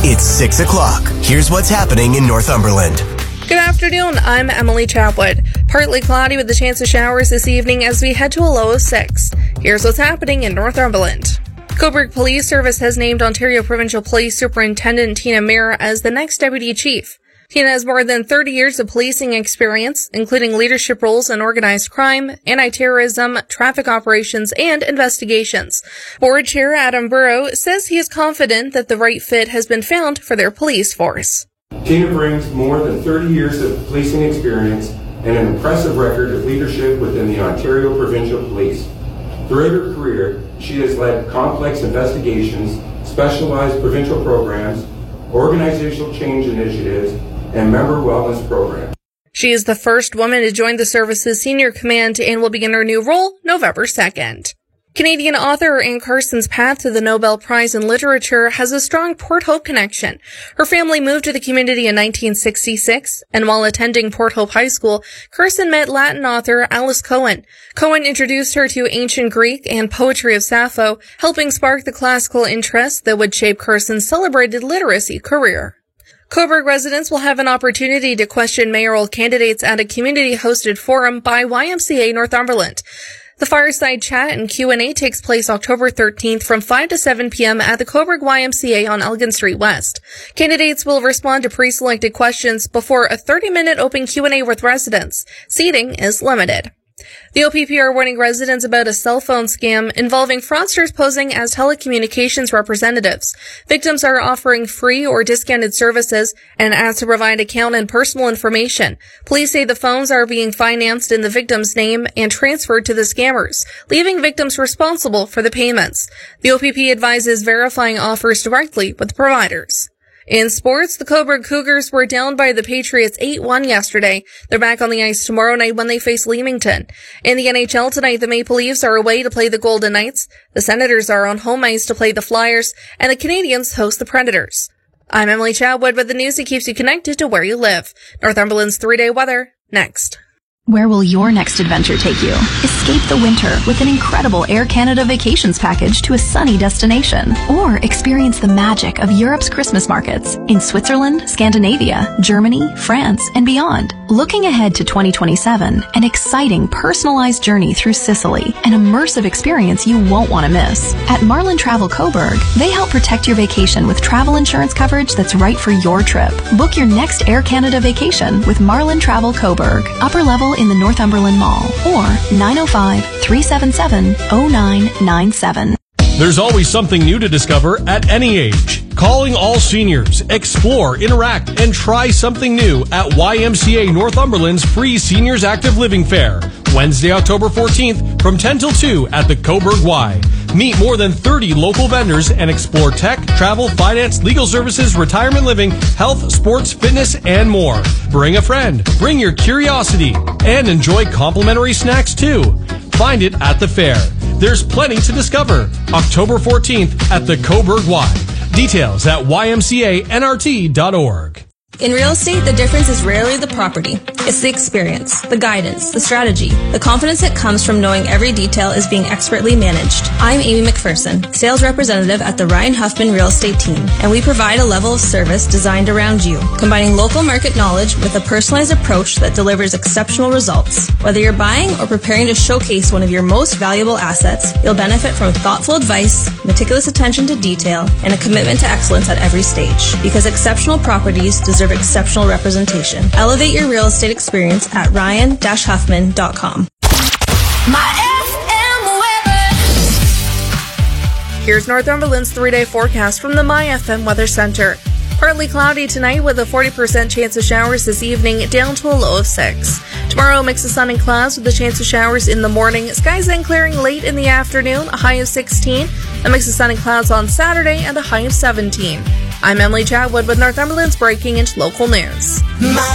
It's 6 o'clock. Here's what's happening in Northumberland. Good afternoon, I'm Emily Chapwood. Partly cloudy with a chance of showers this evening as we head to a low of 6. Here's what's happening in Northumberland. Cobourg Police Service has named Ontario Provincial Police Superintendent Tina Mir as the next Deputy Chief. Tina has more than 30 years of policing experience, including leadership roles in organized crime, anti-terrorism, traffic operations, and investigations. Board Chair Adam Burrow says he is confident that the right fit has been found for their police force. Tina brings more than 30 years of policing experience and an impressive record of leadership within the Ontario Provincial Police. Throughout her career, she has led complex investigations, specialized provincial programs, organizational change initiatives, and member wellness programs. She is the first woman to join the service's senior command and will begin her new role November 2nd. Canadian author Anne Carson's path to the Nobel Prize in Literature has a strong Port Hope connection. Her family moved to the community in 1966, and while attending Port Hope High School, Carson met Latin author Alice Cohen. Cohen introduced her to ancient Greek and poetry of Sappho, helping spark the classical interest that would shape Carson's celebrated literacy career. Cobourg residents will have an opportunity to question mayoral candidates at a community-hosted forum by YMCA Northumberland. The fireside chat and Q&A takes place October 13th from 5 to 7 p.m. at the Cobourg YMCA on Elgin Street West. Candidates will respond to pre-selected questions before a 30-minute open Q&A with residents. Seating is limited. The OPP are warning residents about a cell phone scam involving fraudsters posing as telecommunications representatives. Victims are offering free or discounted services and asked to provide account and personal information. Police say the phones are being financed in the victim's name and transferred to the scammers, leaving victims responsible for the payments. The OPP advises verifying offers directly with the providers. In sports, the Cobourg Cougars were down by the Patriots 8-1 yesterday. They're back on the ice tomorrow night when they face Leamington. In the NHL tonight, the Maple Leafs are away to play the Golden Knights. The Senators are on home ice to play the Flyers, and the Canadiens host the Predators. I'm Emily Chadwood with the news that keeps you connected to where you live. Northumberland's 3-day weather, next. Where will your next adventure take you? Escape the winter with an incredible Air Canada vacations package to a sunny destination. Or experience the magic of Europe's Christmas markets in Switzerland, Scandinavia, Germany, France, and beyond. Looking ahead to 2027, an exciting personalized journey through Sicily, an immersive experience you won't want to miss. At Marlin Travel Cobourg, they help protect your vacation with travel insurance coverage that's right for your trip. Book your next Air Canada vacation with Marlin Travel Cobourg, upper level in the Northumberland Mall, or 905-377-0997. There's always something new to discover at any age. Calling all seniors. Explore, interact, and try something new at YMCA Northumberland's free Seniors Active Living Fair. Wednesday, October 14th from 10 till 2 at the Cobourg Y. Meet more than 30 local vendors and explore tech, travel, finance, legal services, retirement living, health, sports, fitness, and more. Bring a friend, bring your curiosity, and enjoy complimentary snacks too. Find it at the fair. There's plenty to discover. October 14th at the Cobourg Y. Details at ymcanrt.org. In real estate, the difference is rarely the property. It's the experience, the guidance, the strategy, the confidence that comes from knowing every detail is being expertly managed. I'm Amy McPherson, sales representative at the Ryan Huffman Real Estate Team, and we provide a level of service designed around you, combining local market knowledge with a personalized approach that delivers exceptional results. Whether you're buying or preparing to showcase one of your most valuable assets, you'll benefit from thoughtful advice, meticulous attention to detail, and a commitment to excellence at every stage. Because exceptional properties deserve exceptional representation. Elevate your real estate experience at ryan-huffman.com. Here's Northumberland's 3-day forecast from the MyFM Weather Center. Partly cloudy tonight with a 40% chance of showers this evening, down to a low of 6. Tomorrow, a mix of sun and clouds with a chance of showers in the morning. Skies then clearing late in the afternoon, a high of 16. A mix of sun and clouds on Saturday and a high of 17. I'm Emily Chadwood with Northumberland's breaking and local news.